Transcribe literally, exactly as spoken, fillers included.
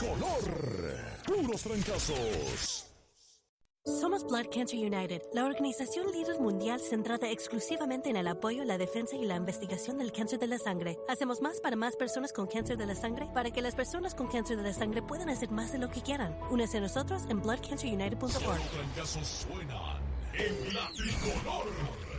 tricolor. Puros trancazos. Somos Blood Cancer United, la organización líder mundial centrada exclusivamente en el apoyo, la defensa y la investigación del cáncer de la sangre. Hacemos más para más personas con cáncer de la sangre para que las personas con cáncer de la sangre puedan hacer más de lo que quieran. Únese a nosotros en blood cancer united punto org. Los trancazos suenan en la tricolor.